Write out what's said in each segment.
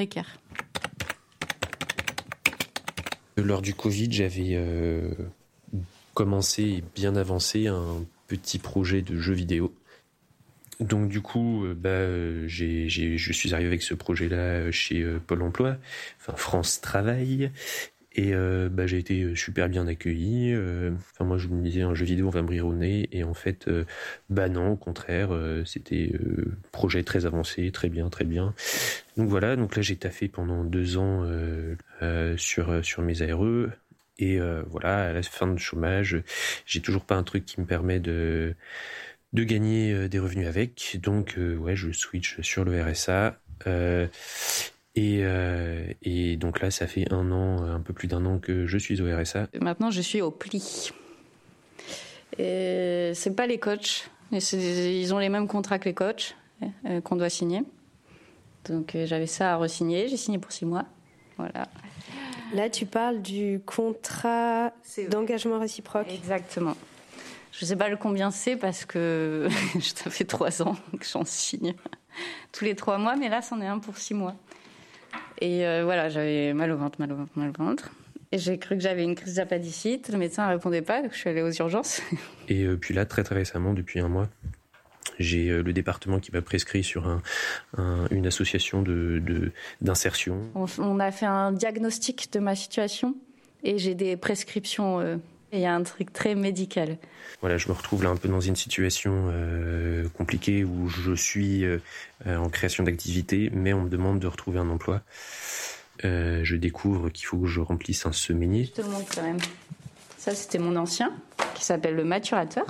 précaire. Lors du Covid, j'avais commencé et bien avancé un petit projet de jeu vidéo. Donc du coup, je suis arrivé avec ce projet-là chez Pôle emploi, enfin France Travail, et j'ai été super bien accueilli. Moi, je me disais un jeu vidéo, on va me rire au nez, et en fait, non, au contraire, c'était projet très avancé, très bien, très bien. Donc voilà, donc là j'ai taffé pendant 2 ans sur mes ARE. Et voilà, à la fin de chômage, j'ai toujours pas un truc qui me permet de gagner des revenus avec. Donc je switch sur le RSA. Et donc là, ça fait un peu plus d'1 an que je suis au RSA. Maintenant, je suis au PLI. Et c'est pas les coachs. Ils ont les mêmes contrats que les coachs qu'on doit signer. Donc j'avais ça à re-signer. J'ai signé pour 6 mois. Voilà. Là, tu parles du contrat d'engagement réciproque. Exactement. Je sais pas le combien c'est parce que ça fait 3 ans que j'en signe tous les 3 mois, mais là, c'en est un pour 6 mois. Et j'avais mal au ventre. Et j'ai cru que j'avais une crise d'appendicite. Le médecin ne répondait pas, donc je suis allée aux urgences. Et puis là, très très récemment, depuis 1 mois, j'ai le département qui m'a prescrit sur une association d'insertion. On a fait un diagnostic de ma situation et j'ai des prescriptions. Il y a un truc très médical. Voilà, je me retrouve là un peu dans une situation compliquée où je suis en création d'activité, mais on me demande de retrouver un emploi. Je découvre qu'il faut que je remplisse un semainier. Je te le montre quand même. Ça, c'était mon ancien, qui s'appelle le maturateur.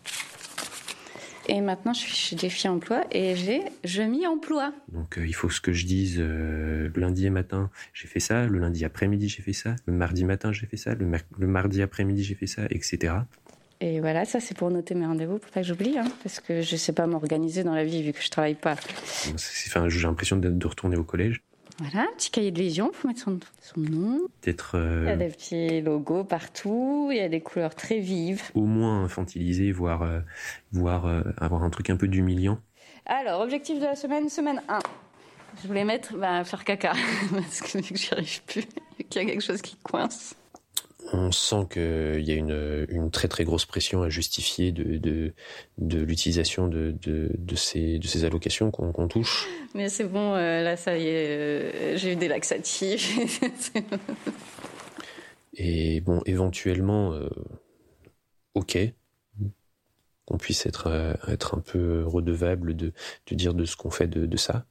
Et maintenant, je suis chez Défi Emploi et je m'y emploie. Donc, il faut que je dise le lundi matin, j'ai fait ça. Le lundi après-midi, j'ai fait ça. Le mardi matin, j'ai fait ça. Le mardi après-midi, j'ai fait ça, etc. Et voilà, ça, c'est pour noter mes rendez-vous, pour pas que j'oublie, parce que je sais pas m'organiser dans la vie vu que je travaille pas. J'ai l'impression de retourner au collège. Voilà, petit cahier de légion, il faut mettre son nom. Peut-être. Il y a des petits logos partout, il y a des couleurs très vives. Au moins infantilisé, voire avoir un truc un peu d'humiliant. Alors, objectif de la semaine 1. Je voulais mettre faire caca, parce que vu que j'y arrive plus, qu'il y a quelque chose qui coince. On sent qu'il y a une très très grosse pression à justifier de l'utilisation de ces allocations qu'on touche. Mais c'est bon, là ça y est, j'ai eu des laxatifs. Et bon, éventuellement, ok, qu'on puisse être un peu redevable de dire de ce qu'on fait de ça.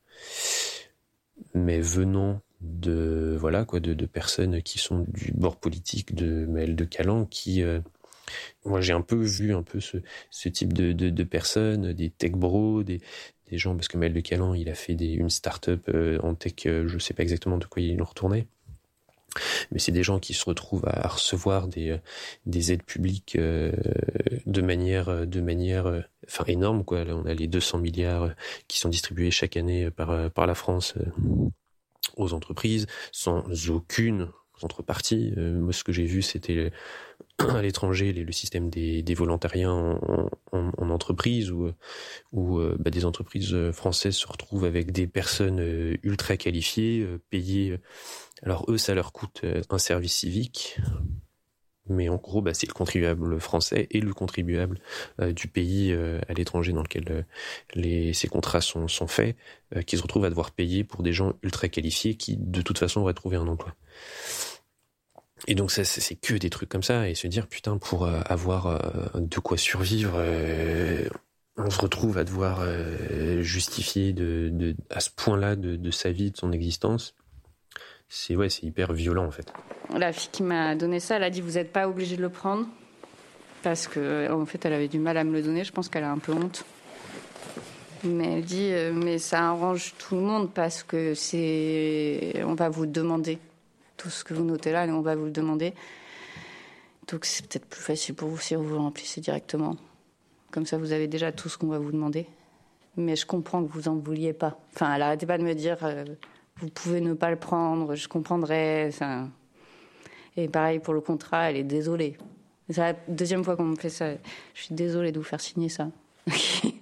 Mais venant de personnes qui sont du bord politique de Maël de Calan, qui moi j'ai un peu vu ce type de personnes, des tech bros, des gens, parce que Maël de Calan il a fait une start-up en tech, je sais pas exactement de quoi il en retournait, mais c'est des gens qui se retrouvent à recevoir des aides publiques de manière énorme, quoi. Là, on a les 200 milliards qui sont distribués chaque année par la France aux entreprises, sans aucune contrepartie. Moi, ce que j'ai vu, c'était à l'étranger le système des volontariats en entreprise, où des entreprises françaises se retrouvent avec des personnes ultra qualifiées, payées. Alors eux, ça leur coûte un service civique, mais en gros, c'est le contribuable français et le contribuable du pays à l'étranger dans lequel ces contrats sont faits, qui se retrouvent à devoir payer pour des gens ultra qualifiés qui, de toute façon, auraient trouvé un emploi. Et donc ça, c'est que des trucs comme ça, et se dire, putain, pour avoir de quoi survivre, on se retrouve à devoir justifier à ce point-là de sa vie, de son existence. C'est hyper violent en fait. La fille qui m'a donné ça, elle a dit vous n'êtes pas obligé de le prendre parce que en fait elle avait du mal à me le donner. Je pense qu'elle a un peu honte. Mais elle dit mais ça arrange tout le monde parce que on va vous demander tout ce que vous notez là, on va vous le demander. Donc c'est peut-être plus facile pour vous si vous le remplissez directement. Comme ça vous avez déjà tout ce qu'on va vous demander. Mais je comprends que vous en vouliez pas. Enfin elle arrêtait pas de me dire vous pouvez ne pas le prendre, je comprendrai. Ça. Et pareil pour le contrat, elle est désolée. C'est la 2e fois qu'on me fait ça. Je suis désolée de vous faire signer ça.